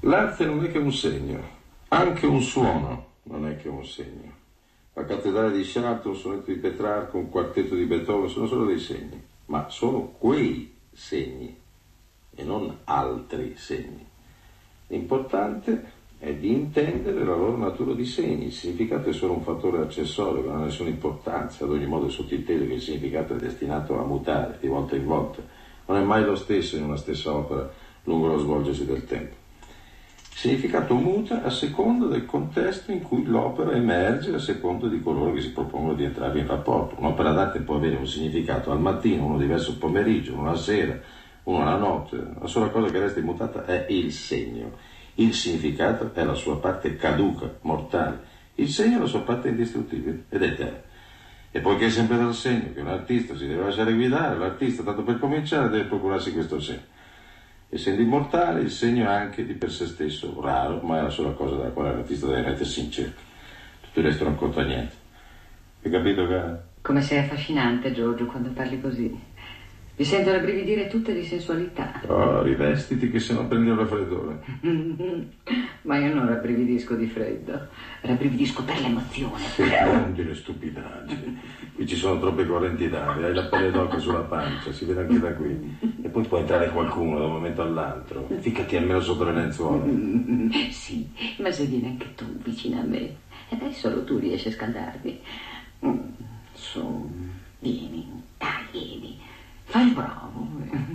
L'arte non è che un segno, anche un suono non è che un segno. La cattedrale di Chartres, un sonetto di Petrarca, un quartetto di Beethoven sono solo dei segni, ma sono quei segni e non altri segni. L'importante è di intendere la loro natura di segni. Il significato è solo un fattore accessorio che non ha nessuna importanza, ad ogni modo è sottinteso che il significato è destinato a mutare di volta in volta, non è mai lo stesso in una stessa opera lungo lo svolgersi del tempo. Il significato muta a seconda del contesto in cui l'opera emerge, a seconda di coloro che si propongono di entrare in rapporto. Un'opera d'arte può avere un significato al mattino, uno diverso al pomeriggio, uno alla sera, uno alla notte. La sola cosa che resta immutata è il segno. Il significato è la sua parte caduca, mortale. Il segno è la sua parte indistruttibile ed eterna. E poiché è sempre dal segno che un artista si deve lasciare guidare, l'artista, tanto per cominciare, deve procurarsi questo segno. Essendo immortale, il segno è anche di per sé stesso raro, ma è la sola cosa della quale l'artista deve mettersi in cerca. Tutto il resto non conta niente. Hai capito, cara? Come sei affascinante, Giorgio, quando parli così. Mi sento rabbrividire tutte di sensualità. Oh, rivestiti che se no prendi un raffreddore. Ma io non rabbrividisco di freddo, rabbrividisco per l'emozione. Non dire stupidaggini. Qui ci sono troppe correnti d'aria, hai la pelle d'oca sulla pancia, si vede anche da qui. E poi può entrare qualcuno da un momento all'altro. Ficati almeno sotto le lenzuola. Sì, ma se vieni anche tu vicino a me, e beh, solo tu riesci a scaldarmi. Su, vieni, dai, vieni. Fai bravo.